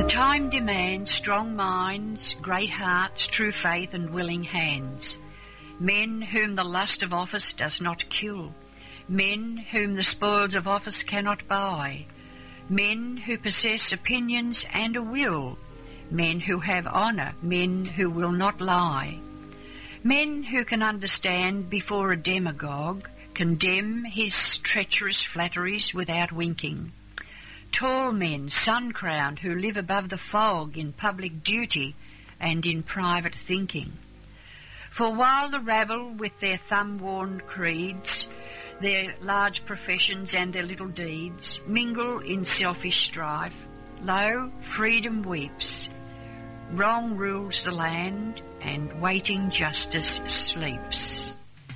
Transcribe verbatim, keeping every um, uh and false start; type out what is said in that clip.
The time demands strong minds, great hearts, true faith and willing hands. Men whom the lust of office does not kill. Men whom the spoils of office cannot buy. Men who possess opinions and a will. Men who have honour. Men who will not lie. Men who can understand before a demagogue, condemn his treacherous flatteries without winking. Tall men, sun-crowned, who live above the fog in public duty and in private thinking. For while the rabble with their thumb-worn creeds, their large professions and their little deeds mingle in selfish strife, lo, freedom weeps, wrong rules the land, and waiting justice sleeps.